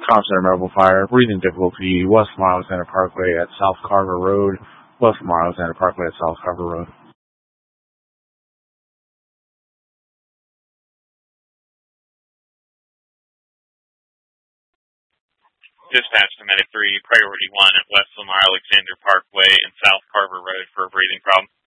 Center Mobile Fire, breathing difficulty, West From Alexander Parkway at South Carver Road, West From Alexander Parkway at South Carver Road. Dispatch to Medic 3, Priority 1 at West Lamar Alexander Parkway and South Carver Road for a breathing problem.